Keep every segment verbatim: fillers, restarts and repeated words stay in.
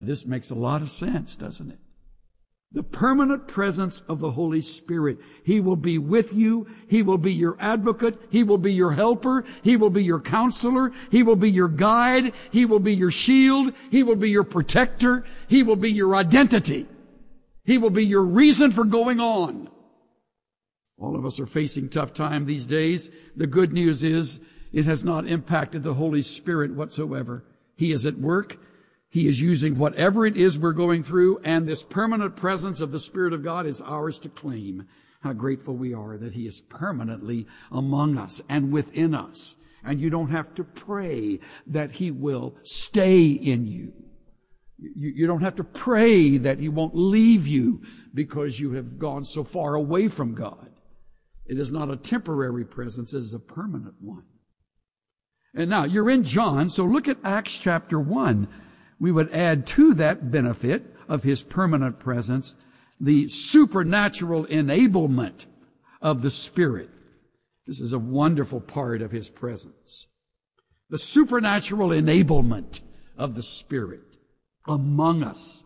This makes a lot of sense, doesn't it? The permanent presence of the Holy Spirit. He will be with you. He will be your advocate. He will be your helper. He will be your counselor. He will be your guide. He will be your shield. He will be your protector. He will be your identity. He will be your reason for going on. All of us are facing tough time these days. The good news is it has not impacted the Holy Spirit whatsoever. He is at work. He is using whatever it is we're going through, and this permanent presence of the Spirit of God is ours to claim. How grateful we are that He is permanently among us and within us. And you don't have to pray that He will stay in you. You, you don't have to pray that He won't leave you because you have gone so far away from God. It is not a temporary presence, it is a permanent one. And now, you're in John, so look at Acts chapter one. We would add to that benefit of His permanent presence the supernatural enablement of the Spirit. This is a wonderful part of His presence. The supernatural enablement of the Spirit among us.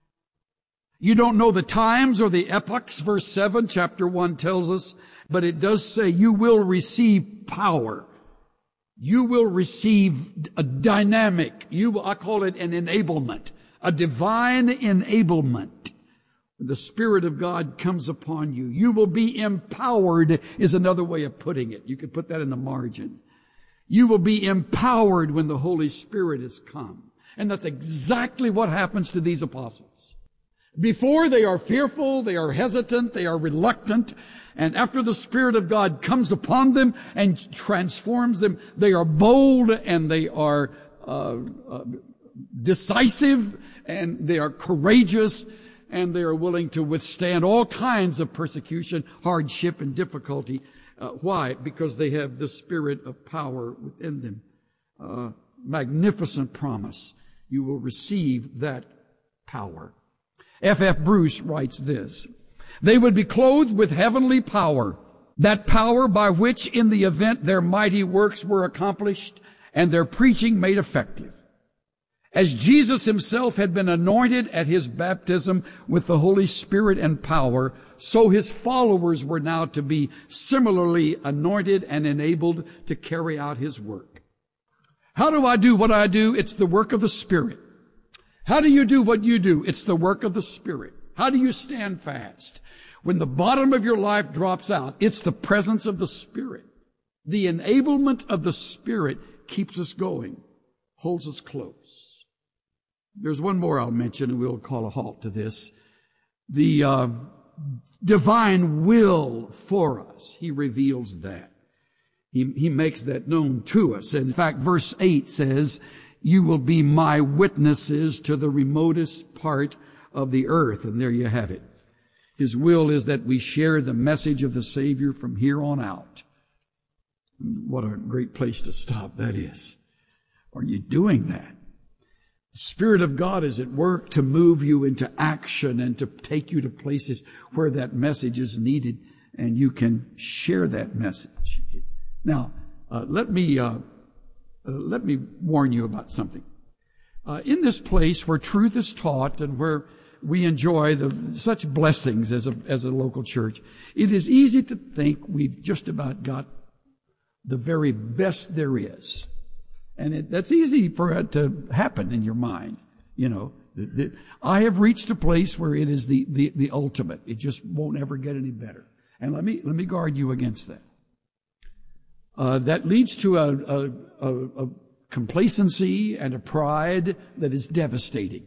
You don't know the times or the epochs, verse seven, chapter one tells us, but it does say you will receive power. You will receive a dynamic, you, I call it an enablement, a divine enablement. The Spirit of God comes upon you. You will be empowered is another way of putting it. You could put that in the margin. You will be empowered when the Holy Spirit has come. And that's exactly what happens to these apostles. Before they are fearful, they are hesitant, they are reluctant. And after the Spirit of God comes upon them and transforms them, they are bold and they are uh, uh, decisive and they are courageous and they are willing to withstand all kinds of persecution, hardship, and difficulty. Uh, why? Because they have the Spirit of power within them. Uh, magnificent promise. You will receive that power. F F Bruce writes this. They would be clothed with heavenly power, that power by which in the event their mighty works were accomplished and their preaching made effective. As Jesus Himself had been anointed at His baptism with the Holy Spirit and power, so His followers were now to be similarly anointed and enabled to carry out His work. How do I do what I do? It's the work of the Spirit. How do you do what you do? It's the work of the Spirit. How do you stand fast? When the bottom of your life drops out, it's the presence of the Spirit. The enablement of the Spirit keeps us going, holds us close. There's one more I'll mention, and we'll call a halt to this. The uh, divine will for us. He reveals that. He, he makes that known to us. In fact, verse eight says, you will be my witnesses to the remotest part of the earth. And there you have it. His will is that we share the message of the Savior from here on out. What a great place to stop that is. Are you doing that? The Spirit of God is at work to move you into action and to take you to places where that message is needed, and you can share that message. Now, uh, let me uh, uh, let me warn you about something. Uh, in this place where truth is taught and where we enjoy the, such blessings as a as a local church, it is easy to think we've just about got the very best there is. And it, that's easy for it to happen in your mind. You know, the, the, I have reached a place where it is the, the, the ultimate. It just won't ever get any better. And let me, let me guard you against that. Uh, that leads to a, a, a, a complacency and a pride that is devastating.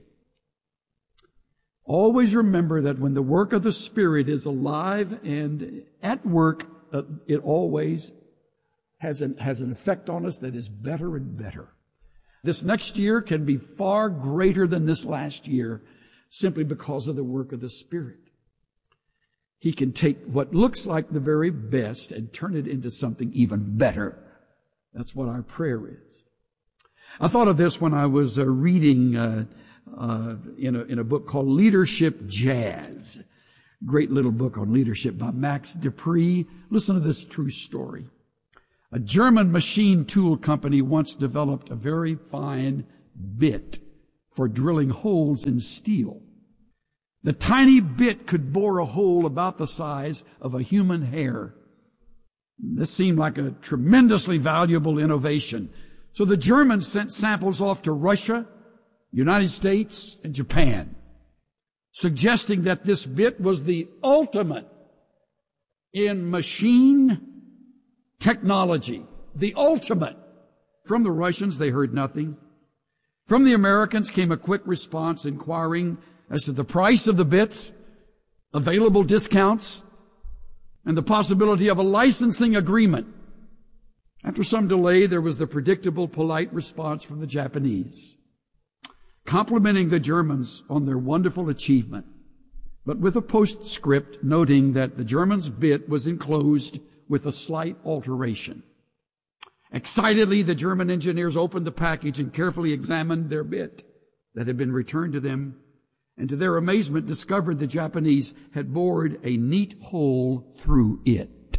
Always remember that when the work of the Spirit is alive and at work, uh, it always has an, has an effect on us that is better and better. This next year can be far greater than this last year simply because of the work of the Spirit. He can take what looks like the very best and turn it into something even better. That's what our prayer is. I thought of this when I was uh, reading uh, uh, in a, in a book called Leadership Jazz. Great little book on leadership by Max Dupree. Listen to this true story. A German machine tool company once developed a very fine bit for drilling holes in steel. The tiny bit could bore a hole about the size of a human hair. This seemed like a tremendously valuable innovation. So the Germans sent samples off to Russia, United States, and Japan, suggesting that this bit was the ultimate in machine technology. The ultimate. From the Russians, they heard nothing. From the Americans came a quick response inquiring as to the price of the bits, available discounts, and the possibility of a licensing agreement. After some delay, there was the predictable, polite response from the Japanese, complimenting the Germans on their wonderful achievement, but with a postscript noting that the Germans' bit was enclosed with a slight alteration. Excitedly, the German engineers opened the package and carefully examined their bit that had been returned to them, and to their amazement discovered the Japanese had bored a neat hole through it.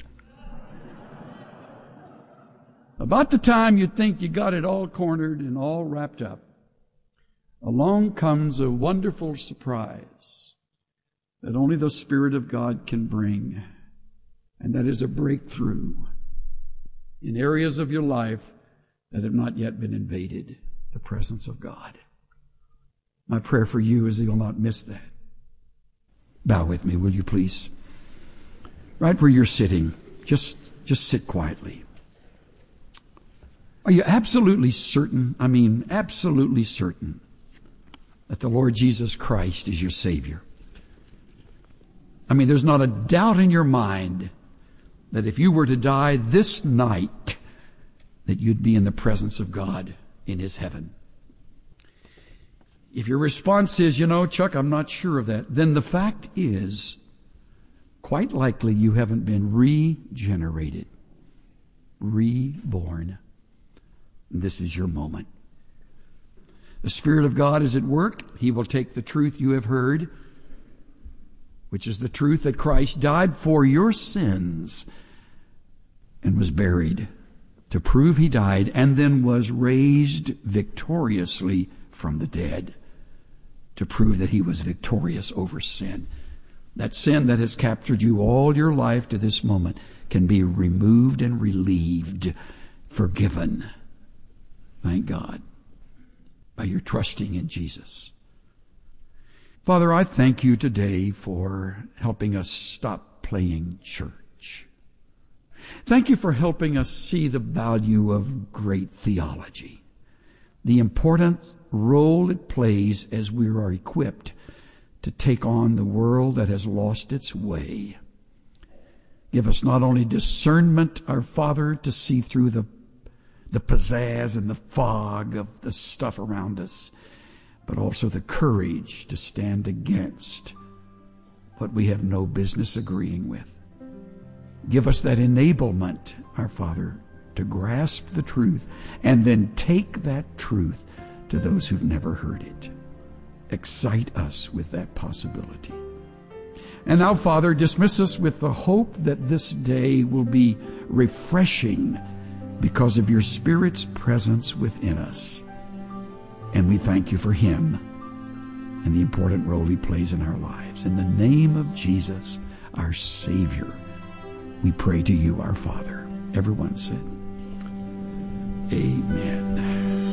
About the time you'd think you got it all cornered and all wrapped up, along comes a wonderful surprise that only the Spirit of God can bring, and that is a breakthrough in areas of your life that have not yet been invaded, the presence of God. My prayer for you is that you'll not miss that. Bow with me, will you please? Right where you're sitting, just, just sit quietly. Are you absolutely certain, I mean absolutely certain, that the Lord Jesus Christ is your Savior? I mean, there's not a doubt in your mind that if you were to die this night, that you'd be in the presence of God in His heaven. If your response is, you know, Chuck, I'm not sure of that, then the fact is, quite likely you haven't been regenerated, reborn. This is your moment. The Spirit of God is at work. He will take the truth you have heard, which is the truth that Christ died for your sins and was buried to prove He died and then was raised victoriously from the dead to prove that He was victorious over sin. That sin that has captured you all your life to this moment can be removed and relieved, forgiven, thank God, by your trusting in Jesus. Father, I thank You today for helping us stop playing church. Thank You for helping us see the value of great theology, the important role it plays as we are equipped to take on the world that has lost its way. Give us not only discernment, our Father, to see through the, the pizzazz and the fog of the stuff around us, but also the courage to stand against what we have no business agreeing with. Give us that enablement, our Father, to grasp the truth and then take that truth to those who've never heard it. Excite us with that possibility. And now, Father, dismiss us with the hope that this day will be refreshing because of Your Spirit's presence within us. And we thank You for Him and the important role He plays in our lives. In the name of Jesus, our Savior, we pray to You, our Father. Everyone said, Amen.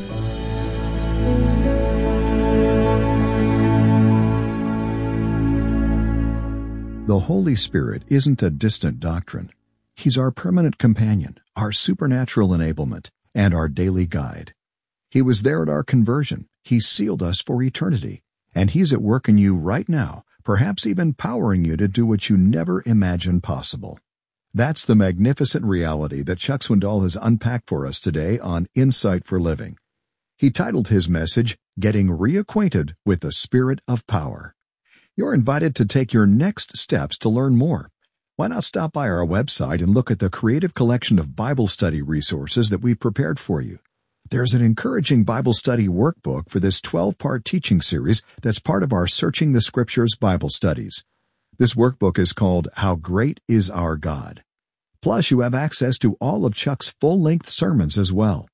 The Holy Spirit isn't a distant doctrine. He's our permanent companion, our supernatural enablement, and our daily guide. He was there at our conversion. He sealed us for eternity. And He's at work in you right now, perhaps even powering you to do what you never imagined possible. That's the magnificent reality that Chuck Swindoll has unpacked for us today on Insight for Living. He titled his message, Getting Reacquainted with the Spirit of Power. You're invited to take your next steps to learn more. Why not stop by our website and look at the creative collection of Bible study resources that we've prepared for you. There's an encouraging Bible study workbook for this twelve-part teaching series that's part of our Searching the Scriptures Bible studies. This workbook is called How Great is Our God. Plus, you have access to all of Chuck's full-length sermons as well.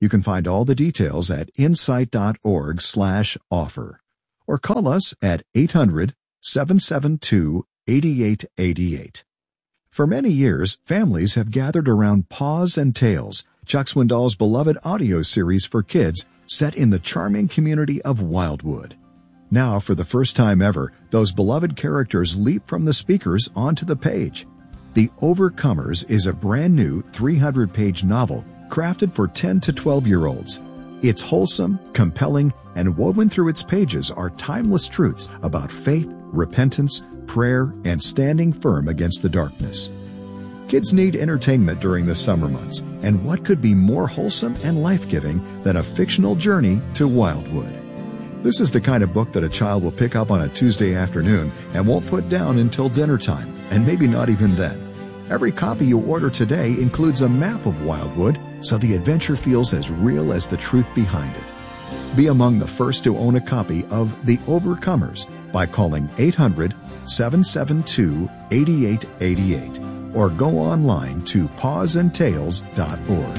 You can find all the details at insight.org slash offer or call us at eight hundred, seven seven two, eight eight eight eight. For many years, families have gathered around Paws and Tales, Chuck Swindoll's beloved audio series for kids set in the charming community of Wildwood. Now, for the first time ever, those beloved characters leap from the speakers onto the page. The Overcomers is a brand new three hundred page novel crafted for ten to twelve-year-olds. It's wholesome, compelling, and woven through its pages are timeless truths about faith, repentance, prayer, and standing firm against the darkness. Kids need entertainment during the summer months, and what could be more wholesome and life-giving than a fictional journey to Wildwood? This is the kind of book that a child will pick up on a Tuesday afternoon and won't put down until dinner time, and maybe not even then. Every copy you order today includes a map of Wildwood, so the adventure feels as real as the truth behind it. Be among the first to own a copy of The Overcomers by calling eight hundred, seven seven two, eight eight eight eight or go online to paws and tales dot org.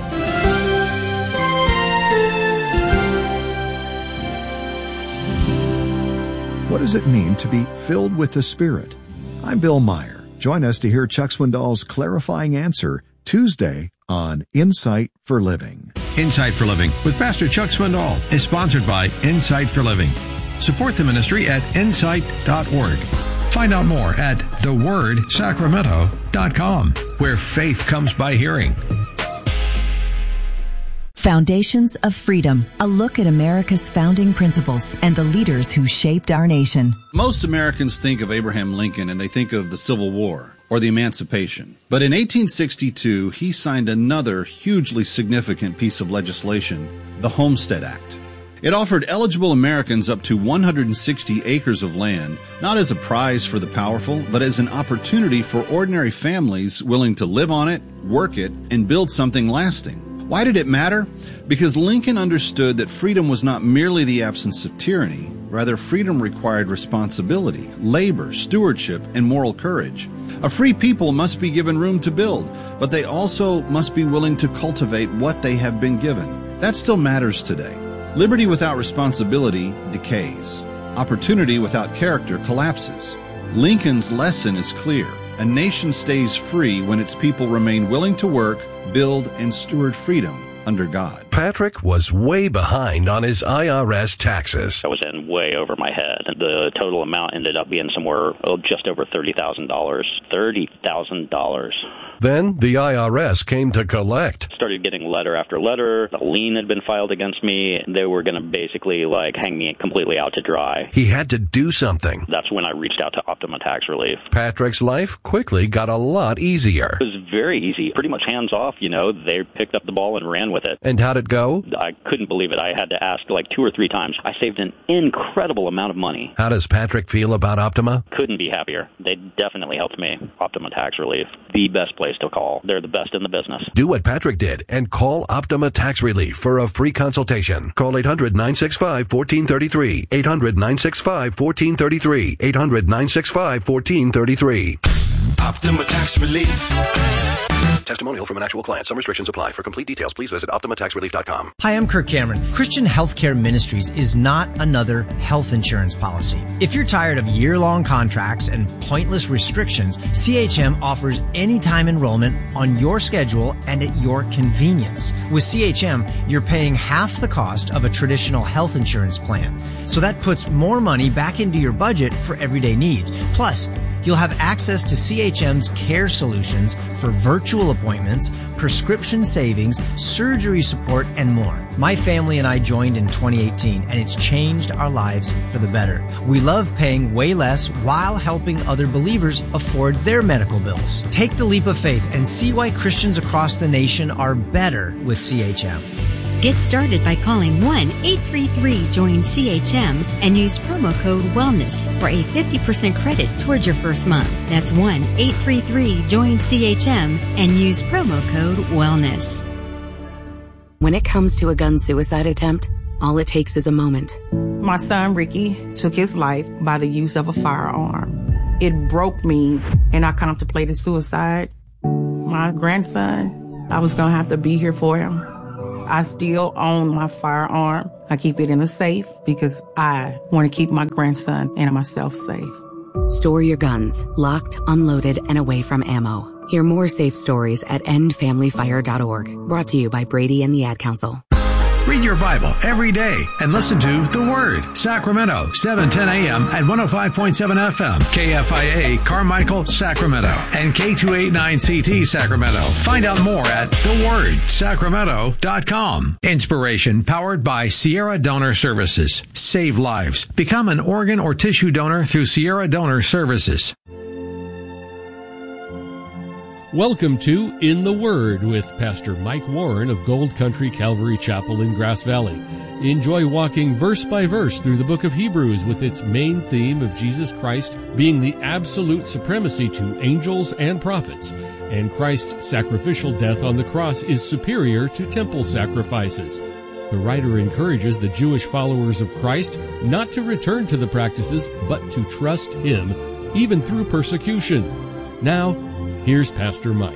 What does it mean to be filled with the Spirit? I'm Bill Meyer. Join us to hear Chuck Swindoll's clarifying answer Tuesday on Insight for Living. Insight for Living with Pastor Chuck Swindoll is sponsored by Insight for Living. Support the ministry at insight dot org. Find out more at the word sacramento dot com, where faith comes by hearing. Foundations of Freedom, a look at America's founding principles and the leaders who shaped our nation. Most Americans think of Abraham Lincoln and they think of the Civil War or the Emancipation. But in eighteen sixty-two, he signed another hugely significant piece of legislation, the Homestead Act. It offered eligible Americans up to one hundred sixty acres of land, not as a prize for the powerful, but as an opportunity for ordinary families willing to live on it, work it, and build something lasting. Why did it matter? Because Lincoln understood that freedom was not merely the absence of tyranny. Rather, freedom required responsibility, labor, stewardship, and moral courage. A free people must be given room to build, but they also must be willing to cultivate what they have been given. That still matters today. Liberty without responsibility decays. Opportunity without character collapses. Lincoln's lesson is clear. A nation stays free when its people remain willing to work, build, and steward freedom under God. Patrick was way behind on his I R S taxes. I was in way over my head. The total amount ended up being somewhere oh, just over thirty thousand dollars. thirty thousand dollars. Then the I R S came to collect. Started getting letter after letter. A lien had been filed against me. They were going to basically like hang me completely out to dry. He had to do something. That's when I reached out to Optima Tax Relief. Patrick's life quickly got a lot easier. It was very easy. Pretty much hands off, you know. They picked up the ball and ran with it. And how'd it go? I couldn't believe it. I had to ask like two or three times. I saved an incredible amount of money. How does Patrick feel about Optima? Couldn't be happier. They definitely helped me. Optima Tax Relief. The best place to call. They're the best in the business. Do what Patrick did and call Optima Tax Relief for a free consultation. Call eight hundred, nine six five, one four three three. eight hundred, nine six five, one four three three. eight hundred, nine six five, one four three three. Optima Tax Relief. Testimonial from an actual client. Some restrictions apply. For complete details, please visit optima tax relief dot com. Hi, I'm Kirk Cameron. Christian Healthcare Ministries is not another health insurance policy. If you're tired of year-long contracts and pointless restrictions, C H M offers anytime enrollment on your schedule and at your convenience. With C H M, you're paying half the cost of a traditional health insurance plan. So that puts more money back into your budget for everyday needs. Plus, you'll have access to C H M's care solutions for virtual appointments, prescription savings, surgery support, and more. My family and I joined in twenty eighteen, and it's changed our lives for the better. We love paying way less while helping other believers afford their medical bills. Take the leap of faith and see why Christians across the nation are better with C H M. Get started by calling one eight three three join C H M and use promo code WELLNESS for a fifty percent credit towards your first month. That's one eight three three join C H M and use promo code WELLNESS. When it comes to a gun suicide attempt, all it takes is a moment. My son Ricky took his life by the use of a firearm. It broke me, and I contemplated suicide. My grandson, I was going to have to be here for him. I still own my firearm. I keep it in a safe because I want to keep my grandson and myself safe. Store your guns, locked, unloaded, and away from ammo. Hear more safe stories at end family fire dot org. Brought to you by Brady and the Ad Council. Read your Bible every day and listen to The Word, Sacramento, seven ten a.m. at one oh five point seven F M, K F I A, Carmichael, Sacramento, and K two eighty-nine C T, Sacramento. Find out more at the word sacramento dot com. Inspiration powered by Sierra Donor Services. Save lives. Become an organ or tissue donor through Sierra Donor Services. Welcome to In the Word with Pastor Mike Warren of Gold Country Calvary Chapel in Grass Valley. Enjoy walking verse by verse through the book of Hebrews with its main theme of Jesus Christ being the absolute supremacy to angels and prophets, and Christ's sacrificial death on the cross is superior to temple sacrifices. The writer encourages the Jewish followers of Christ not to return to the practices, but to trust Him, even through persecution. Now, here's Pastor Mike.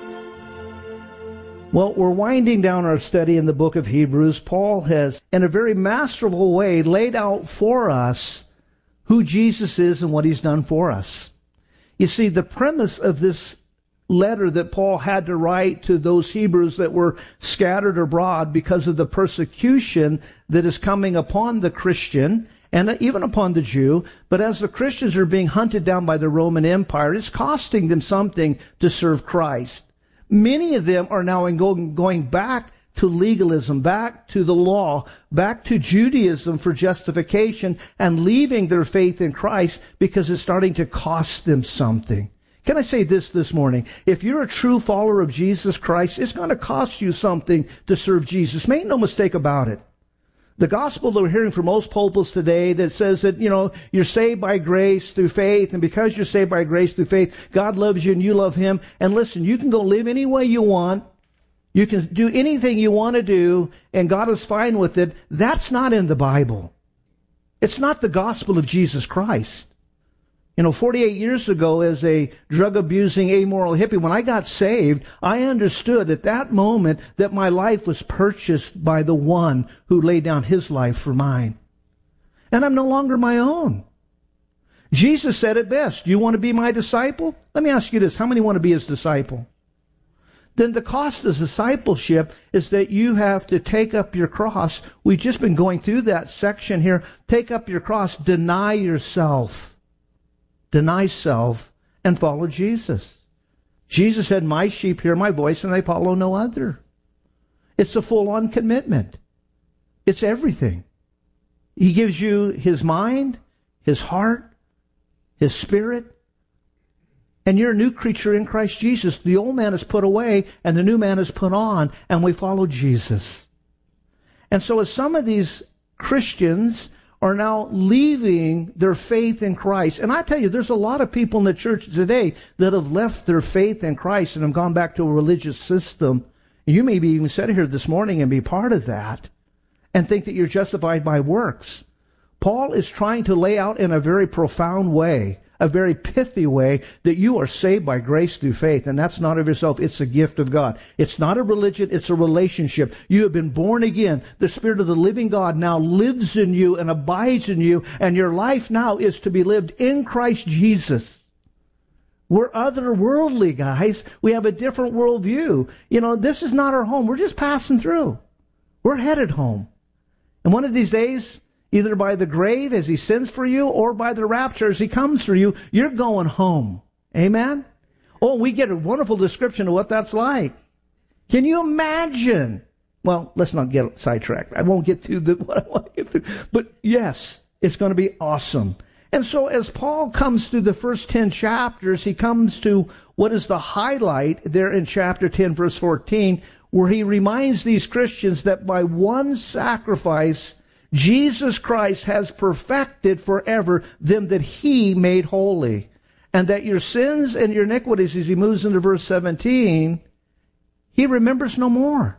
Well, we're winding down our study in the book of Hebrews. Paul has, in a very masterful way, laid out for us who Jesus is and what He's done for us. You see, the premise of this letter that Paul had to write to those Hebrews that were scattered abroad because of the persecution that is coming upon the Christian and even upon the Jew, but as the Christians are being hunted down by the Roman Empire, it's costing them something to serve Christ. Many of them are now going back to legalism, back to the law, back to Judaism for justification, and leaving their faith in Christ because it's starting to cost them something. Can I say this this morning? If you're a true follower of Jesus Christ, it's going to cost you something to serve Jesus. Make no mistake about it. The gospel that we're hearing from most pulpits today that says that, you know, you're saved by grace through faith, and because you're saved by grace through faith, God loves you and you love Him. And listen, you can go live any way you want. You can do anything you want to do, and God is fine with it. That's not in the Bible. It's not the gospel of Jesus Christ. You know, forty-eight years ago, as a drug-abusing, amoral hippie, when I got saved, I understood at that moment that my life was purchased by the one who laid down His life for mine. And I'm no longer my own. Jesus said it best. Do you want to be my disciple? Let me ask you this. How many want to be His disciple? Then the cost of discipleship is that you have to take up your cross. We've just been going through that section here. Take up your cross. Deny yourself. Deny self and follow Jesus. Jesus said, my sheep hear my voice and they follow no other. It's a full-on commitment. It's everything. He gives you His mind, His heart, His spirit, and you're a new creature in Christ Jesus. The old man is put away and the new man is put on, and we follow Jesus. And so as some of these Christians are now leaving their faith in Christ. And I tell you, there's a lot of people in the church today that have left their faith in Christ and have gone back to a religious system. And you may be even sit here this morning and be part of that and think that you're justified by works. Paul is trying to lay out in a very profound way, a very pithy way, that you are saved by grace through faith. And that's not of yourself. It's a gift of God. It's not a religion. It's a relationship. You have been born again. The Spirit of the living God now lives in you and abides in you. And your life now is to be lived in Christ Jesus. We're otherworldly, guys. We have a different worldview. You know, this is not our home. We're just passing through. We're headed home. And one of these days, either by the grave as He sends for you or by the rapture as He comes for you, you're going home. Amen? Oh, we get a wonderful description of what that's like. Can you imagine? Well, let's not get sidetracked. I won't get to the, what I want to get to. But yes, it's going to be awesome. And so as Paul comes through the first ten chapters, he comes to what is the highlight there in chapter ten, verse fourteen, where he reminds these Christians that by one sacrifice, Jesus Christ has perfected forever them that He made holy. And that your sins and your iniquities, as he moves into verse seventeen, He remembers no more.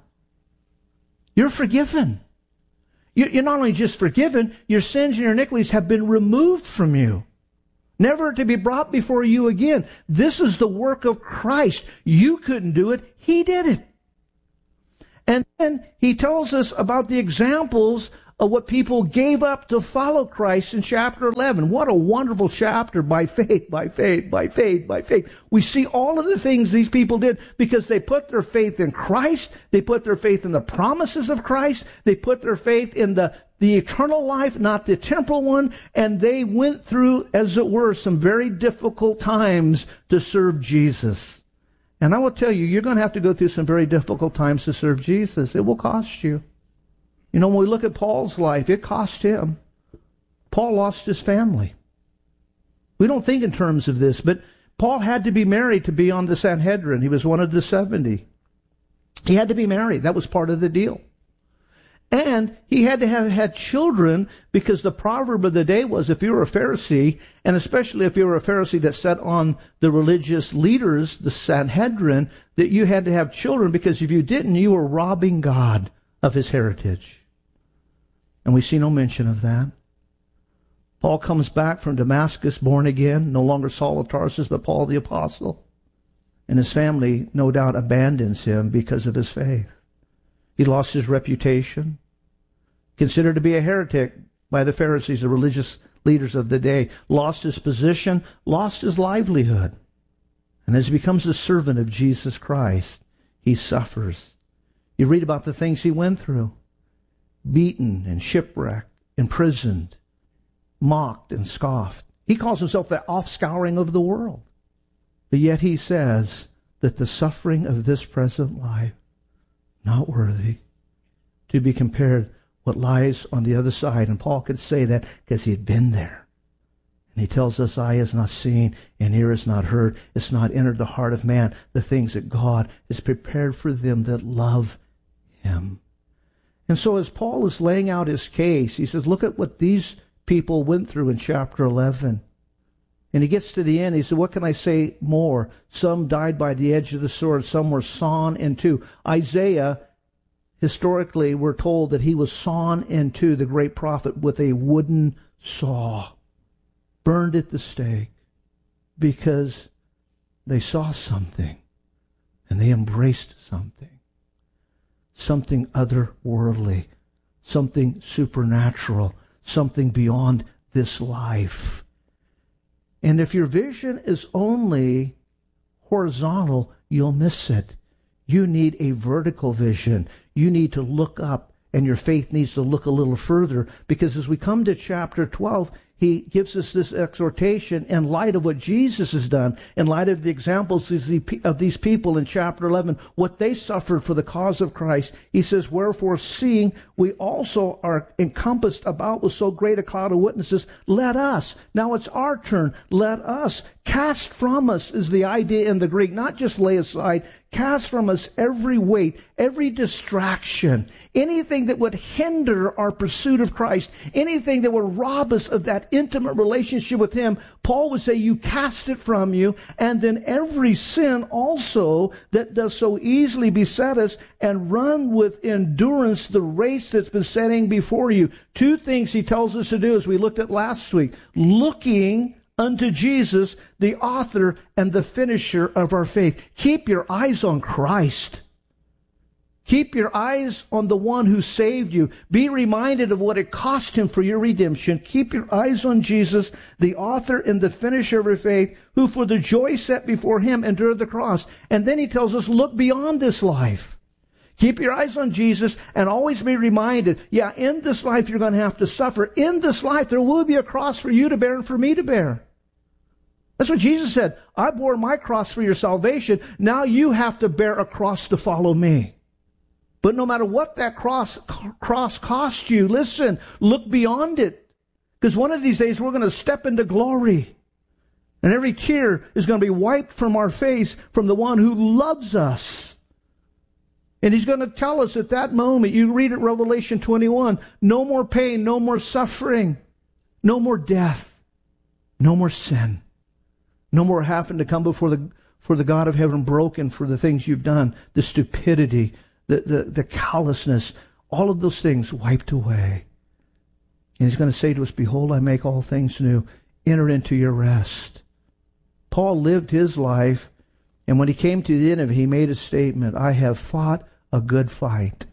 You're forgiven. You're not only just forgiven, your sins and your iniquities have been removed from you, never to be brought before you again. This is the work of Christ. You couldn't do it. He did it. And then he tells us about the examples of what people gave up to follow Christ in chapter eleven. What a wonderful chapter. By faith, by faith, by faith, by faith. We see all of the things these people did because they put their faith in Christ. They put their faith in the promises of Christ. They put their faith in the, the eternal life, not the temporal one. And they went through, as it were, some very difficult times to serve Jesus. And I will tell you, you're going to have to go through some very difficult times to serve Jesus. It will cost you. You know, when we look at Paul's life, it cost him. Paul lost his family. We don't think in terms of this, but Paul had to be married to be on the Sanhedrin. He was one of the seventy. He had to be married. That was part of the deal. And he had to have had children because the proverb of the day was if you were a Pharisee, and especially if you were a Pharisee that sat on the religious leaders, the Sanhedrin, that you had to have children because if you didn't, you were robbing God of his heritage. And we see no mention of that. Paul comes back from Damascus, born again, no longer Saul of Tarsus, but Paul the Apostle. And his family, no doubt, abandons him because of his faith. He lost his reputation, considered to be a heretic by the Pharisees, the religious leaders of the day, lost his position, lost his livelihood. And as he becomes the servant of Jesus Christ, he suffers. You read about the things he went through. Beaten and shipwrecked, imprisoned, mocked and scoffed. He calls himself the offscouring of the world. But yet he says that the suffering of this present life, not worthy to be compared what lies on the other side. And Paul could say that because he had been there. And he tells us, eye has not seen and ear has not heard. It's not entered the heart of man, the things that God has prepared for them that love him. And so as Paul is laying out his case, he says, look at what these people went through in chapter eleven. And he gets to the end, he said, what can I say more? Some died by the edge of the sword, some were sawn in two. Isaiah, historically, we're told that he was sawn in two, the great prophet, with a wooden saw, burned at the stake, because they saw something and they embraced something. Something otherworldly, something supernatural, something beyond this life. And if your vision is only horizontal, you'll miss it. You need a vertical vision. You need to look up, and your faith needs to look a little further, because as we come to chapter twelve, he gives us this exhortation in light of what Jesus has done, in light of the examples of these people in chapter eleven, what they suffered for the cause of Christ. He says, wherefore, seeing we also are encompassed about with so great a cloud of witnesses, let us, now it's our turn, let us cast from us, is the idea in the Greek, not just lay aside, cast from us every weight, every distraction, anything that would hinder our pursuit of Christ, anything that would rob us of that intimate relationship with him. Paul would say, you cast it from you, and then every sin also that does so easily beset us, and run with endurance the race that's been setting before you. Two things he tells us to do, as we looked at last week. Looking unto Jesus, the author and the finisher of our faith. Keep your eyes on Christ. Keep your eyes on the one who saved you. Be reminded of what it cost him for your redemption. Keep your eyes on Jesus, the author and the finisher of your faith, who for the joy set before him endured the cross. And then he tells us, look beyond this life. Keep your eyes on Jesus and always be reminded, yeah, in this life you're going to have to suffer. In this life there will be a cross for you to bear and for me to bear. That's what Jesus said. I bore my cross for your salvation. Now you have to bear a cross to follow me. But no matter what that cross, cross cost you, listen, look beyond it. Because one of these days we're going to step into glory. And every tear is going to be wiped from our face from the one who loves us. And he's going to tell us at that moment, you read it, Revelation twenty-one, no more pain, no more suffering, no more death, no more sin. No more having to come before the for the God of heaven broken for the things you've done, the stupidity, the, the, the callousness, all of those things wiped away. And he's going to say to us, behold, I make all things new. Enter into your rest. Paul lived his life, and when he came to the end of it, he made a statement. I have fought a a good fight.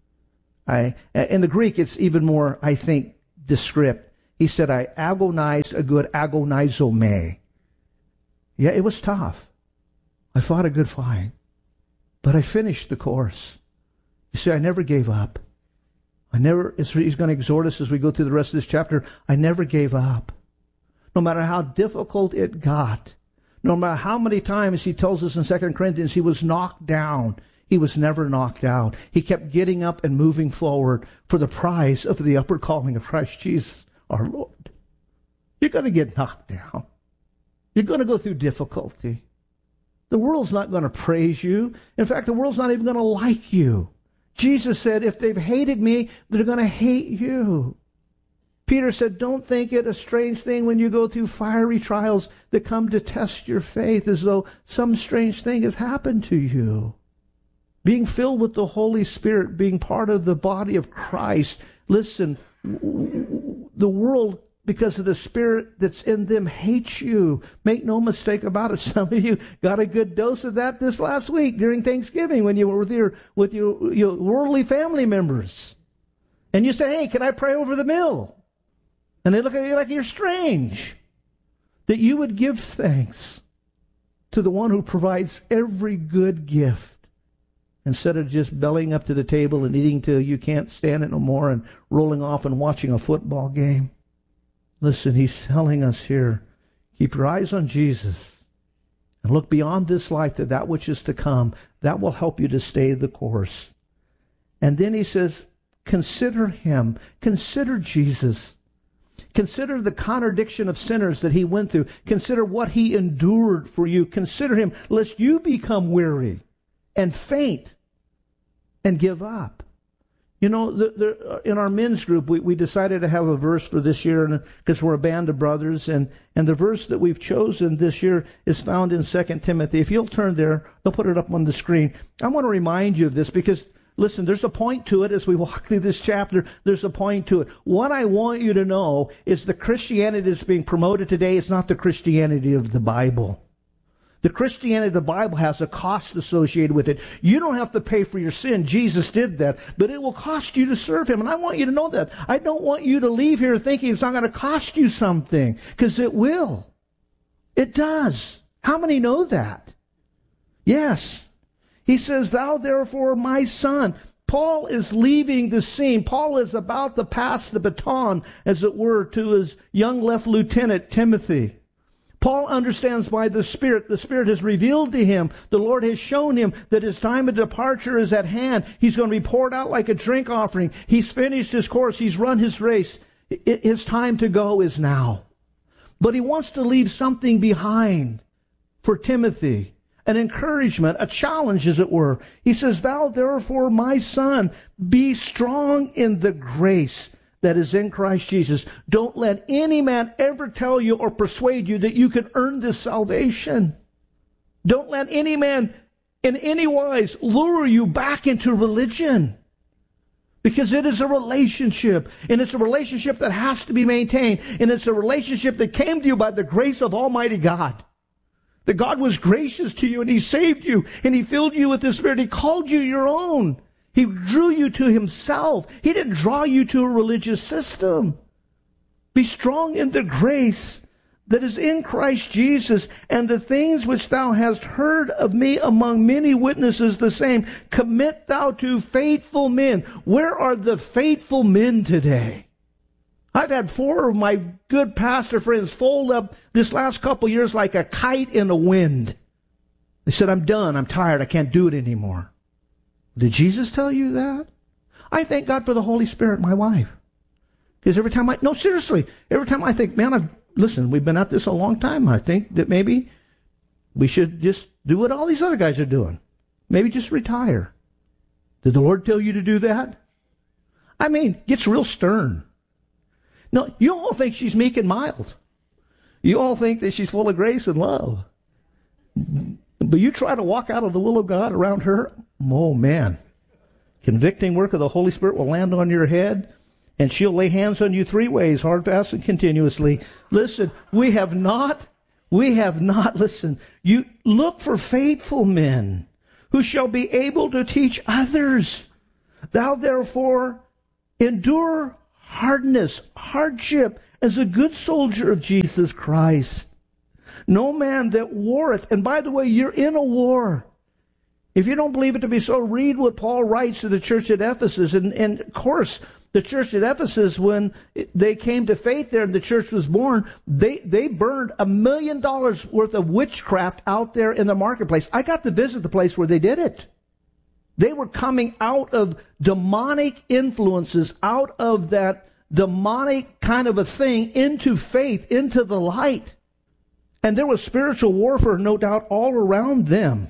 I, in the Greek, it's even more, I think, descriptive. He said, I agonized a good agonizomai. Yeah, it was tough. I fought a good fight. But I finished the course. You see, I never gave up. I never, he's going to exhort us as we go through the rest of this chapter. I never gave up. No matter how difficult it got, no matter how many times he tells us in Second Corinthians he was knocked down, he was never knocked out. He kept getting up and moving forward for the prize of the upward calling of Christ Jesus, our Lord. You're going to get knocked down. You're going to go through difficulty. The world's not going to praise you. In fact, the world's not even going to like you. Jesus said, if they've hated me, they're going to hate you. Peter said, don't think it a strange thing when you go through fiery trials that come to test your faith, as though some strange thing has happened to you. Being filled with the Holy Spirit, being part of the body of Christ. Listen, the world, because of the Spirit that's in them, hates you. Make no mistake about it. Some of you got a good dose of that this last week during Thanksgiving when you were with your, with your, your worldly family members. And you say, hey, can I pray over the meal? And they look at you like you're strange. That you would give thanks to the one who provides every good gift, instead of just bellying up to the table and eating till you can't stand it no more and rolling off and watching a football game. Listen, he's telling us here, keep your eyes on Jesus and look beyond this life to that which is to come. That will help you to stay the course. And then he says, consider him. Consider Jesus. Consider the contradiction of sinners that he went through. Consider what he endured for you. Consider him, lest you become weary and faint and give up. You know, the, the, in our men's group, we, we decided to have a verse for this year because we're a band of brothers. And, and the verse that we've chosen this year is found in Second Timothy. If you'll turn there, they'll put it up on the screen. I want to remind you of this because, listen, there's a point to it as we walk through this chapter. There's a point to it. What I want you to know is the Christianity that's being promoted today is not the Christianity of the Bible. The Christianity of the Bible has a cost associated with it. You don't have to pay for your sin. Jesus did that. But it will cost you to serve him. And I want you to know that. I don't want you to leave here thinking it's not going to cost you something. Because it will. It does. How many know that? Yes. He says, thou therefore, my son. Paul is leaving the scene. Paul is about to pass the baton, as it were, to his young left lieutenant, Timothy. Paul understands by the Spirit. The Spirit has revealed to him. The Lord has shown him that his time of departure is at hand. He's going to be poured out like a drink offering. He's finished his course. He's run his race. His time to go is now. But he wants to leave something behind for Timothy. An encouragement, a challenge, as it were. He says, thou therefore, my son, be strong in the grace that is in Christ Jesus. Don't let any man ever tell you or persuade you that you can earn this salvation. Don't let any man in any wise lure you back into religion. Because it is a relationship, and it's a relationship that has to be maintained, and it's a relationship that came to you by the grace of Almighty God. That God was gracious to you, and he saved you, and he filled you with the Spirit. He called you your own. He drew you to himself. He didn't draw you to a religious system. Be strong in the grace that is in Christ Jesus, and the things which thou hast heard of me among many witnesses, the same commit thou to faithful men. Where are the faithful men today? I've had four of my good pastor friends fold up this last couple years like a kite in the wind. They said, I'm done. I'm tired. I can't do it anymore. Did Jesus tell you that? I thank God for the Holy Spirit, my wife. Because every time I, no, seriously, every time I think, man, I've, listen, we've been at this a long time. I think that maybe we should just do what all these other guys are doing. Maybe just retire. Did the Lord tell you to do that? I mean, gets real stern. No, you all think she's meek and mild. You all think that she's full of grace and love. But you try to walk out of the will of God around her, oh man. Convicting work of the Holy Spirit will land on your head, and she'll lay hands on you three ways, hard, fast, and continuously. Listen, we have not, we have not, listen, you look for faithful men who shall be able to teach others. Thou therefore endure hardness, hardship, as a good soldier of Jesus Christ. No man that warreth, and by the way, you're in a war. If you don't believe it to be so, read what Paul writes to the church at Ephesus. And, and of course, the church at Ephesus, when they came to faith there and the church was born, they, they burned a million dollars worth of witchcraft out there in the marketplace. I got to visit the place where they did it. They were coming out of demonic influences, out of that demonic kind of a thing, into faith, into the light. And there was spiritual warfare, no doubt, all around them.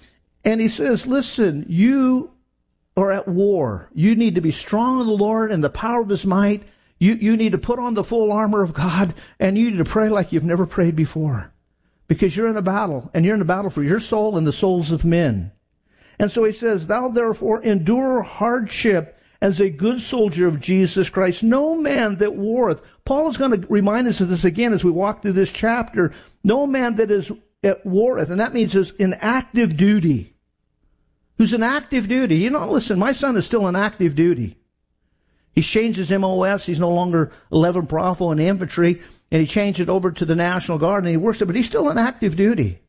And he says, listen, you are at war. You need to be strong in the Lord and the power of his might. You, you need to put on the full armor of God, and you need to pray like you've never prayed before. Because you're in a battle, and you're in a battle for your soul and the souls of men. And so he says, thou therefore endure hardship as a good soldier of Jesus Christ. No man that warreth. Paul is going to remind us of this again as we walk through this chapter. No man that is at warreth, and that means is in active duty. Who's in active duty? You know, listen, my son is still in active duty. He's changed his M O S. He's no longer eleventh Bravo in the infantry, and he changed it over to the National Guard, and he works it, but he's still in active duty.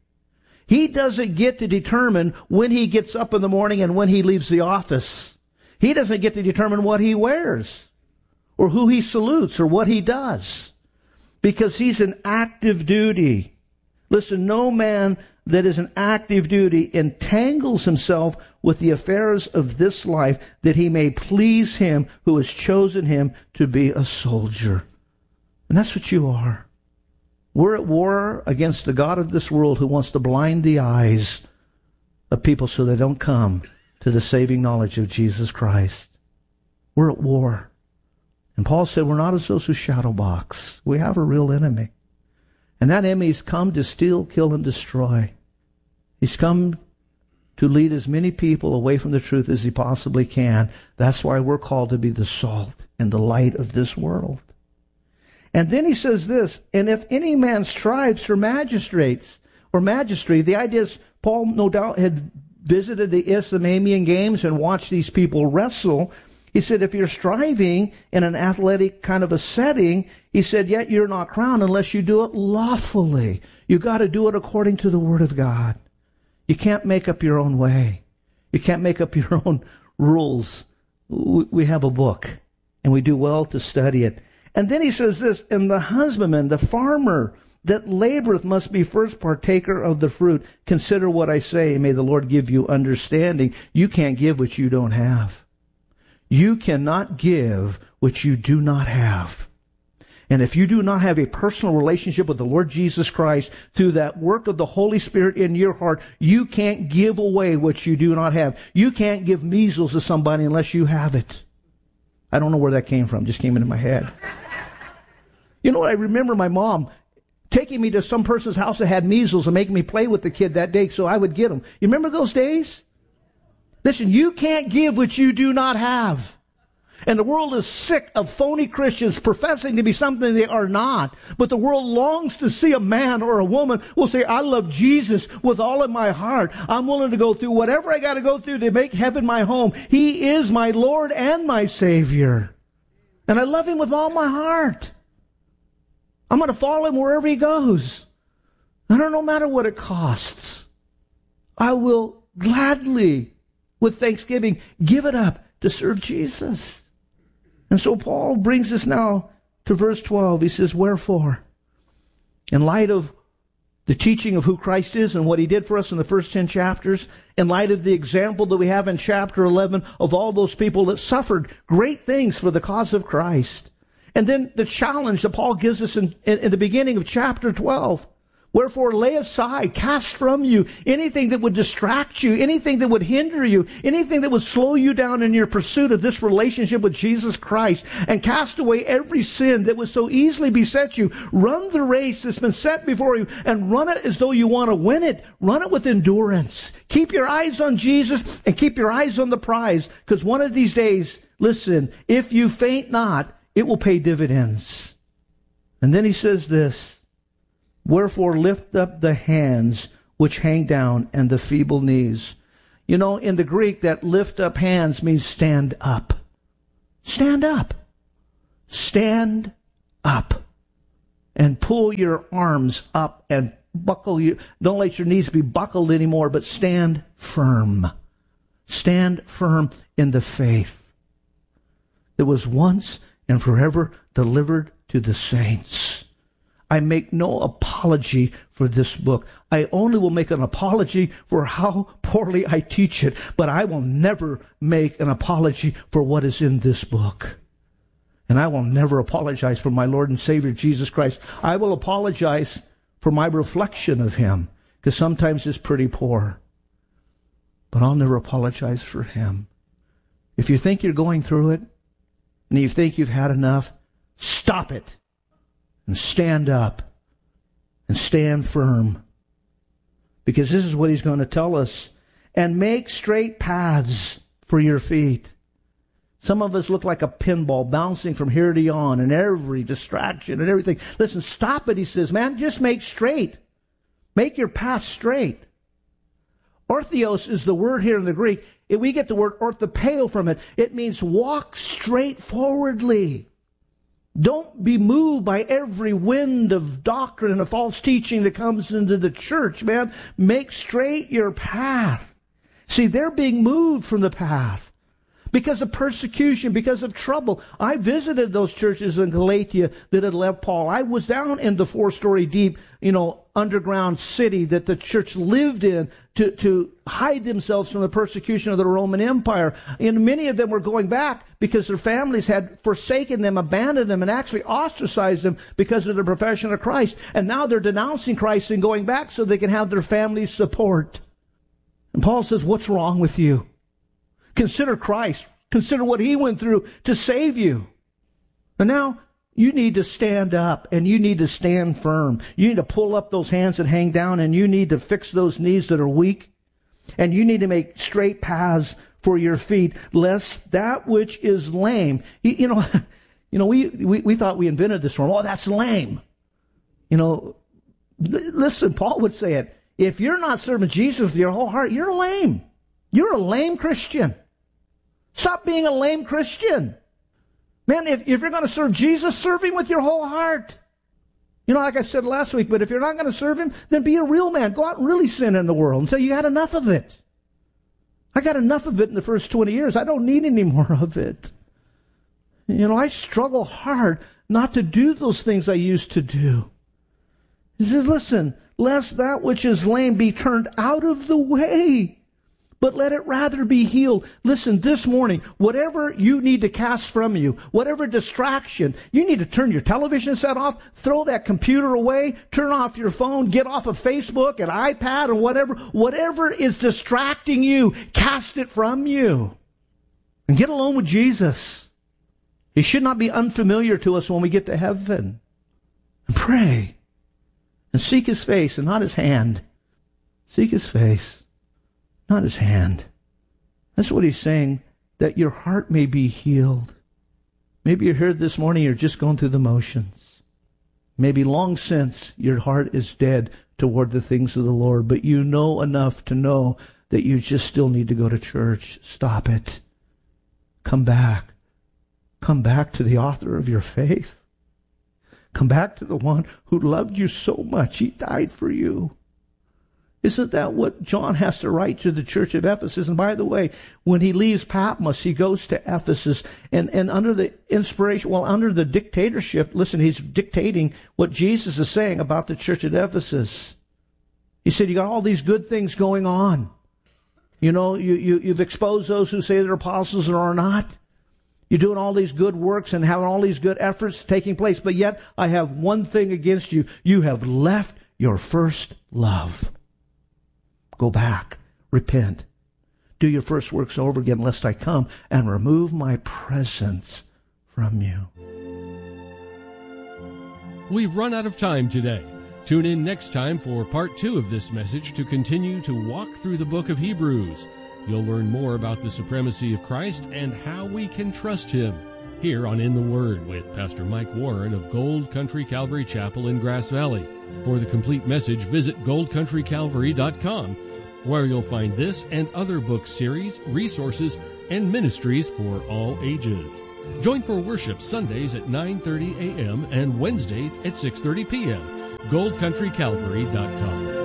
He doesn't get to determine when he gets up in the morning and when he leaves the office. He doesn't get to determine what he wears or who he salutes or what he does, because he's in active duty. Listen, no man that is in active duty entangles himself with the affairs of this life, that he may please him who has chosen him to be a soldier. And that's what you are. We're at war against the god of this world who wants to blind the eyes of people so they don't come to the saving knowledge of Jesus Christ. We're at war. And Paul said we're not as those who shadow box. We have a real enemy. And that enemy's come to steal, kill, and destroy. He's come to lead as many people away from the truth as he possibly can. That's why we're called to be the salt and the light of this world. And then he says this, and if any man strives for magistrates or magistracy, the idea is Paul no doubt had visited the Isthmian Games and watched these people wrestle. He said, if you're striving in an athletic kind of a setting, he said, yet you're not crowned unless you do it lawfully. You got to do it according to the Word of God. You can't make up your own way. You can't make up your own rules. We have a book, and we do well to study it. And then he says this, and the husbandman, the farmer that laboreth must be first partaker of the fruit. Consider what I say, may the Lord give you understanding. You can't give what you don't have. You cannot give what you do not have. And if you do not have a personal relationship with the Lord Jesus Christ through that work of the Holy Spirit in your heart, you can't give away what you do not have. You can't give measles to somebody unless you have it. I don't know where that came from. Just came into my head. You know what? I remember my mom taking me to some person's house that had measles and making me play with the kid that day so I would get them. You remember those days? Listen, you can't give what you do not have. And the world is sick of phony Christians professing to be something they are not. But the world longs to see a man or a woman who will say, I love Jesus with all of my heart. I'm willing to go through whatever I got to go through to make heaven my home. He is my Lord and my Savior. And I love him with all my heart. I'm going to follow him wherever he goes. I don't know, no matter what it costs. I will gladly, with thanksgiving, give it up to serve Jesus. And so Paul brings us now to verse twelve. He says, wherefore, in light of the teaching of who Christ is and what he did for us in the first ten chapters, in light of the example that we have in chapter eleven of all those people that suffered great things for the cause of Christ, and then the challenge that Paul gives us in, in, in the beginning of chapter twelve. Wherefore lay aside, cast from you anything that would distract you, anything that would hinder you, anything that would slow you down in your pursuit of this relationship with Jesus Christ, and cast away every sin that would so easily beset you. Run the race that's been set before you, and run it as though you want to win it. Run it with endurance. Keep your eyes on Jesus and keep your eyes on the prize, because one of these days, listen, if you faint not, it will pay dividends. And then he says this, wherefore lift up the hands which hang down and the feeble knees. You know, in the Greek, that lift up hands means stand up. Stand up. Stand up. And pull your arms up and buckle your, don't let your knees be buckled anymore, but stand firm. Stand firm in the faith that was once and forever delivered to the saints. I make no apology for this book. I only will make an apology for how poorly I teach it, but I will never make an apology for what is in this book. And I will never apologize for my Lord and Savior Jesus Christ. I will apologize for my reflection of him, because sometimes it's pretty poor. But I'll never apologize for him. If you think you're going through it, and you think you've had enough, stop it. And stand up. And stand firm. Because this is what he's going to tell us. And make straight paths for your feet. Some of us look like a pinball bouncing from here to yon, and every distraction and everything. Listen, stop it, he says, man, just make straight. Make your path straight. Orthios is the word here in the Greek. We get the word orthopeo from it. It means walk straightforwardly. Don't be moved by every wind of doctrine and of false teaching that comes into the church, man. Make straight your path. See, they're being moved from the path because of persecution, because of trouble. I visited those churches in Galatia that had left Paul. I was down in the four-story deep, you know, underground city that the church lived in to, to hide themselves from the persecution of the Roman Empire. And many of them were going back because their families had forsaken them, abandoned them, and actually ostracized them because of their profession of Christ. And now they're denouncing Christ and going back so they can have their family's support. And Paul says, what's wrong with you? Consider Christ. Consider what he went through to save you. And now you need to stand up and you need to stand firm. You need to pull up those hands that hang down, and you need to fix those knees that are weak. And you need to make straight paths for your feet, lest that which is lame. You know, you know, we, we, we thought we invented this one. Oh, that's lame. You know, listen, Paul would say it. If you're not serving Jesus with your whole heart, you're lame. You're a lame Christian. Stop being a lame Christian. Man, if, if you're going to serve Jesus, serve him with your whole heart. You know, like I said last week, but if you're not going to serve him, then be a real man. Go out and really sin in the world until you had enough of it. I got enough of it in the first twenty years. I don't need any more of it. You know, I struggle hard not to do those things I used to do. He says, listen, lest that which is lame be turned out of the way, but let it rather be healed. Listen, this morning, whatever you need to cast from you, whatever distraction, you need to turn your television set off, throw that computer away, turn off your phone, get off of Facebook and iPad or whatever. Whatever is distracting you, cast it from you. And get alone with Jesus. He should not be unfamiliar to us when we get to heaven. And pray. And seek his face and not his hand. Seek his face. Not his hand. That's what he's saying, that your heart may be healed. Maybe you're here this morning, you're just going through the motions. Maybe long since your heart is dead toward the things of the Lord, but you know enough to know that you just still need to go to church. Stop it. Come back. Come back to the author of your faith. Come back to the one who loved you so much, he died for you. Isn't that what John has to write to the church of Ephesus? And by the way, when he leaves Patmos, he goes to Ephesus, and, and under the inspiration, well, under the dictatorship, listen, he's dictating what Jesus is saying about the church at Ephesus. He said, you got all these good things going on. You know, you, you, you've exposed those who say they're apostles or are not. You're doing all these good works and having all these good efforts taking place, but yet I have one thing against you. You have left your first love. Go back. Repent. Do your first works over again, lest I come and remove my presence from you. We've run out of time today. Tune in next time for part two of this message to continue to walk through the book of Hebrews. You'll learn more about the supremacy of Christ and how we can trust him here on In the Word with Pastor Mike Warren of Gold Country Calvary Chapel in Grass Valley. For the complete message, visit gold country calvary dot com where you'll find this and other book series, resources, and ministries for all ages. Join for worship Sundays at nine thirty a.m. and Wednesdays at six thirty p.m. gold country calvary dot com.